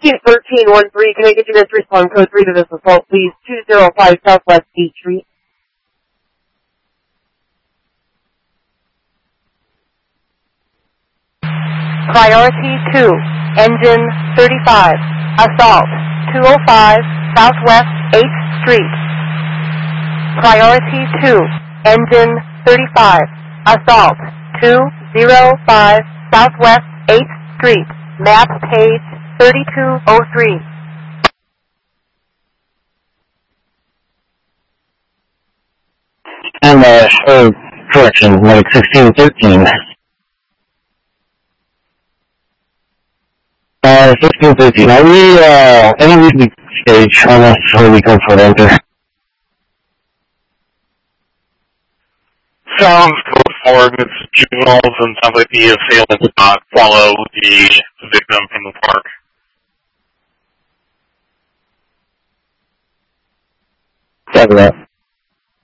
151313, can I get you to respond code 3 to this assault, please? 205 Southwest 8th Street. Priority 2, engine 35, assault 205 Southwest 8th Street. Priority 2, engine 35, assault 205 Southwest 8th Street, map page 3203. And, correction, like 1613. 1613. Are we, in the stage almost before we come for an enter? Sounds code forward. It's juveniles and sounds like the assailant did not follow the victim from the park. Copy that.